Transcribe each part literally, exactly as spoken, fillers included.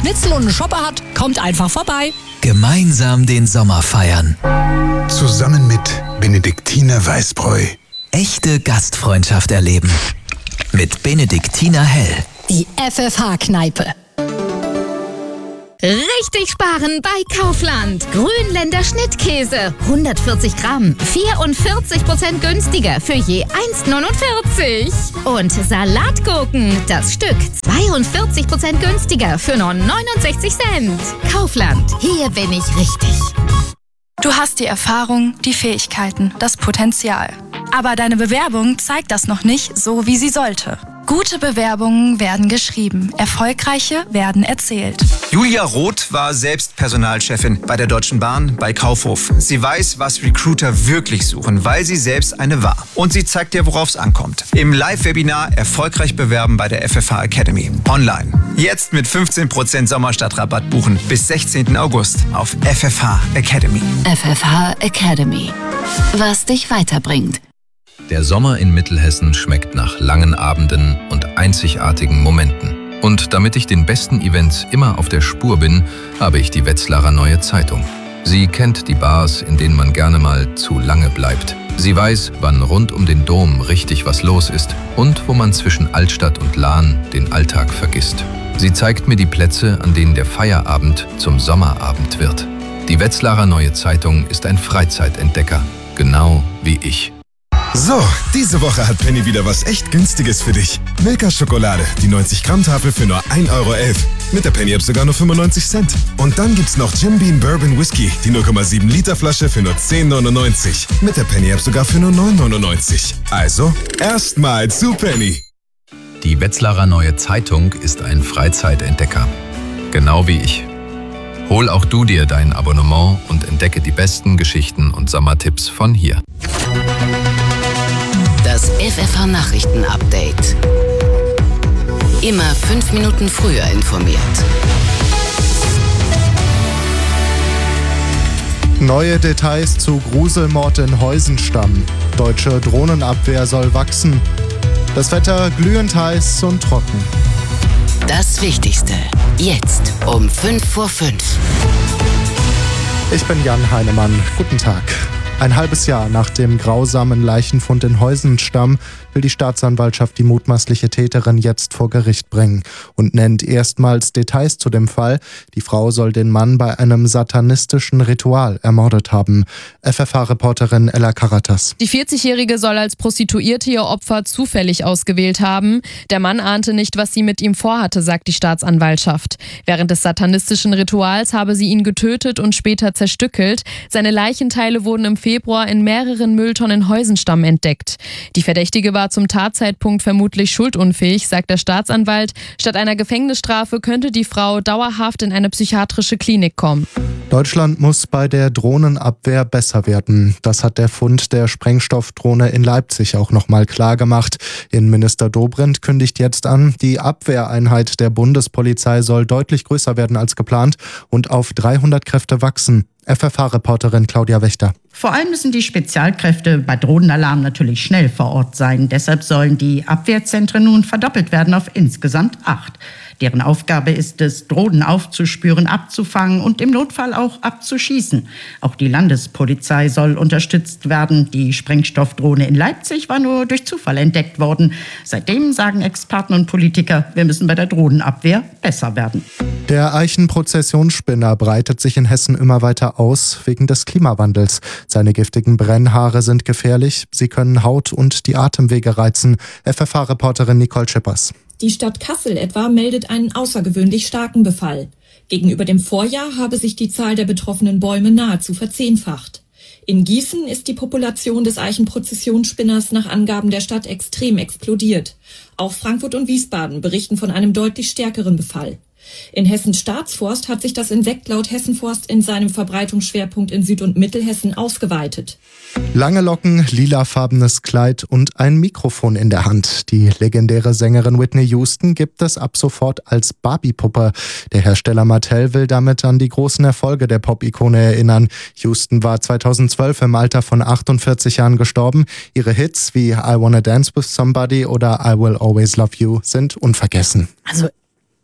Schnitzel und einen Shopper hat, kommt einfach vorbei. Gemeinsam den Sommer feiern. Zusammen mit Benediktiner Weißbräu. Echte Gastfreundschaft erleben. Mit Benediktiner Hell. Die F F H-Kneipe. Richtig sparen bei Kaufland. Grünländer Schnittkäse. hundertvierzig Gramm. vierundvierzig Prozent günstiger für je eins Komma neunundvierzig. Und Salatgurken. Das Stück zweiundvierzig Prozent günstiger für nur neunundsechzig Cent. Kaufland. Hier bin ich richtig. Du hast die Erfahrung, die Fähigkeiten, das Potenzial. Aber deine Bewerbung zeigt das noch nicht so, wie sie sollte. Gute Bewerbungen werden geschrieben, erfolgreiche werden erzählt. Julia Roth war selbst Personalchefin bei der Deutschen Bahn bei Kaufhof. Sie weiß, was Recruiter wirklich suchen, weil sie selbst eine war. Und sie zeigt dir, worauf es ankommt. Im Live-Webinar Erfolgreich bewerben bei der F F H Academy. Online. Jetzt mit fünfzehn Prozent Sommerstadtrabatt buchen bis sechzehnten August auf F F H Academy. F F H Academy. Was dich weiterbringt. Der Sommer in Mittelhessen schmeckt nach langen Abenden und einzigartigen Momenten. Und damit ich den besten Events immer auf der Spur bin, habe ich die Wetzlarer Neue Zeitung. Sie kennt die Bars, in denen man gerne mal zu lange bleibt. Sie weiß, wann rund um den Dom richtig was los ist und wo man zwischen Altstadt und Lahn den Alltag vergisst. Sie zeigt mir die Plätze, an denen der Feierabend zum Sommerabend wird. Die Wetzlarer Neue Zeitung ist ein Freizeitentdecker, genau wie ich. So, diese Woche hat Penny wieder was echt Günstiges für dich. Milka Schokolade, die neunzig Gramm Tafel für nur ein Euro elf. Mit der Penny-App sogar nur fünfundneunzig Cent. Und dann gibt's noch Jim Beam Bourbon Whisky, die null Komma sieben Liter Flasche für nur zehn neunundneunzig. Mit der Penny-App sogar für nur neun neunundneunzig. Also, erstmal zu Penny. Die Wetzlarer Neue Zeitung ist ein Freizeitentdecker, genau wie ich. Hol auch du dir dein Abonnement und entdecke die besten Geschichten und Sommertipps von hier. Das F F H-Nachrichten-Update. Immer fünf Minuten früher informiert. Neue Details zu Gruselmord in Heusenstamm. Deutsche Drohnenabwehr soll wachsen. Das Wetter glühend heiß und trocken. Das Wichtigste. Jetzt um fünf vor fünf. Ich bin Jan Heinemann. Guten Tag. Ein halbes Jahr nach dem grausamen Leichenfund in Heusenstamm will die Staatsanwaltschaft die mutmaßliche Täterin jetzt vor Gericht bringen und nennt erstmals Details zu dem Fall. Die Frau soll den Mann bei einem satanistischen Ritual ermordet haben. F F H-Reporterin Ella Karatas. Die vierzigjährige soll als Prostituierte ihr Opfer zufällig ausgewählt haben. Der Mann ahnte nicht, was sie mit ihm vorhatte, sagt die Staatsanwaltschaft. Während des satanistischen Rituals habe sie ihn getötet und später zerstückelt. Seine Leichenteile wurden im Februar in mehreren Mülltonnen in Heusenstamm entdeckt. Die Verdächtige war zum Tatzeitpunkt vermutlich schuldunfähig, sagt der Staatsanwalt. Statt einer Gefängnisstrafe könnte die Frau dauerhaft in eine psychiatrische Klinik kommen. Deutschland muss bei der Drohnenabwehr besser werden. Das hat der Fund der Sprengstoffdrohne in Leipzig auch nochmal klar gemacht. Innenminister Dobrindt kündigt jetzt an, die Abwehreinheit der Bundespolizei soll deutlich größer werden als geplant und auf dreihundert Kräfte wachsen. F F H-Reporterin Claudia Wächter. Vor allem müssen die Spezialkräfte bei Drohnenalarm natürlich schnell vor Ort sein. Deshalb sollen die Abwehrzentren nun verdoppelt werden auf insgesamt acht. Deren Aufgabe ist es, Drohnen aufzuspüren, abzufangen und im Notfall auch abzuschießen. Auch die Landespolizei soll unterstützt werden. Die Sprengstoffdrohne in Leipzig war nur durch Zufall entdeckt worden. Seitdem sagen Experten und Politiker, wir müssen bei der Drohnenabwehr besser werden. Der Eichenprozessionsspinner breitet sich in Hessen immer weiter aus wegen des Klimawandels. Seine giftigen Brennhaare sind gefährlich. Sie können Haut und die Atemwege reizen. F F H-Reporterin Nicole Schippers. Die Stadt Kassel etwa meldet einen außergewöhnlich starken Befall. Gegenüber dem Vorjahr habe sich die Zahl der betroffenen Bäume nahezu verzehnfacht. In Gießen ist die Population des Eichenprozessionsspinners nach Angaben der Stadt extrem explodiert. Auch Frankfurt und Wiesbaden berichten von einem deutlich stärkeren Befall. In Hessens Staatsforst hat sich das Insekt laut Hessenforst in seinem Verbreitungsschwerpunkt in Süd- und Mittelhessen ausgeweitet. Lange Locken, lilafarbenes Kleid und ein Mikrofon in der Hand. Die legendäre Sängerin Whitney Houston gibt es ab sofort als Barbie-Puppe. Der Hersteller Mattel will damit an die großen Erfolge der Pop-Ikone erinnern. Houston war zweitausendzwölf im Alter von achtundvierzig Jahren gestorben. Ihre Hits wie I Wanna Dance with Somebody oder I Will Always Love You sind unvergessen. Also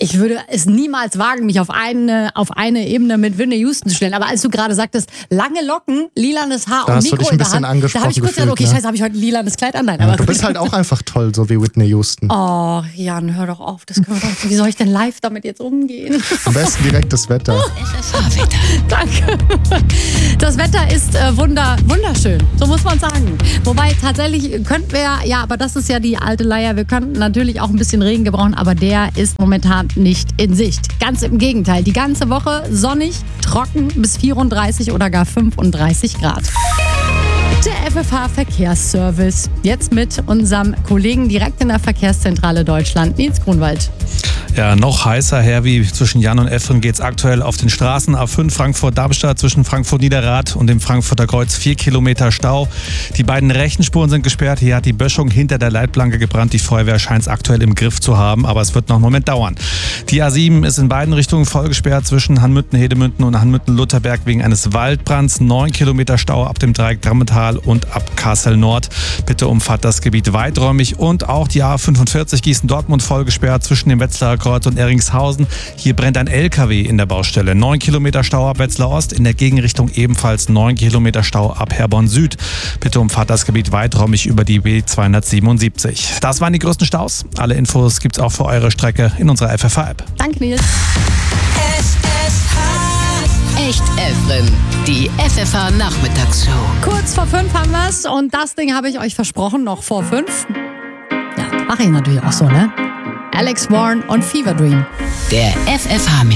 Ich würde es niemals wagen, mich auf eine, auf eine Ebene mit Whitney Houston zu stellen. Aber als du gerade sagtagtest, lange Locken, lilanes Haar da und Mikro in der Hand, da habe ich kurz gedacht, okay, ne? scheiße, habe ich heute ein lilanes Kleid an? Nein, ja, aber du bist halt auch einfach toll, so wie Whitney Houston. Oh, Jan, hör doch auf. Das können wir doch, wie soll ich denn live damit jetzt umgehen? Am besten direkt das Wetter. Danke. Das Wetter ist äh, wunder, wunderschön, so muss man sagen. Wobei tatsächlich könnten wir, ja, aber das ist ja die alte Leier, wir könnten natürlich auch ein bisschen Regen gebrauchen, aber der ist momentan nicht in Sicht. Ganz im Gegenteil, die ganze Woche sonnig, trocken bis vierunddreißig oder gar fünfunddreißig Grad. Der F F H-Verkehrsservice. Jetzt mit unserem Kollegen direkt in der Verkehrszentrale Deutschland, Nils Grunwald. Ja, noch heißer her wie zwischen Jan und Efren geht es aktuell auf den Straßen. A fünf Frankfurt-Darmstadt zwischen Frankfurt-Niederrad und dem Frankfurter Kreuz. Vier Kilometer Stau. Die beiden rechten Spuren sind gesperrt. Hier hat die Böschung hinter der Leitplanke gebrannt. Die Feuerwehr scheint es aktuell im Griff zu haben, aber es wird noch einen Moment dauern. Die A sieben ist in beiden Richtungen voll gesperrt zwischen Hanmünden-Hedemünden und Hanmünden-Lutherberg wegen eines Waldbrands. Neun Kilometer Stau ab dem Dreieck Drammental und ab Kassel Nord. Bitte umfahrt das Gebiet weiträumig. Und auch die A fünfundvierzig Gießen-Dortmund voll gesperrt zwischen dem Wetzlarer Kreuz und Eringshausen. Hier brennt ein L K W in der Baustelle. neun Kilometer Stau ab Wetzlar Ost. In der Gegenrichtung ebenfalls neun Kilometer Stau ab Herborn Süd. Bitte umfahrt das Gebiet weiträumig über die B zweihundertsiebenundsiebzig. Das waren die größten Staus. Alle Infos gibt's auch für eure Strecke in unserer F F H-App. Danke, Nils. Echt Efren, die F F H-Nachmittagsshow. Kurz vor fünf haben wir's und das Ding habe ich euch versprochen, noch vor fünf. Ja, mache ich natürlich auch so, ne? Alex Warren und Fever Dream. Der F F H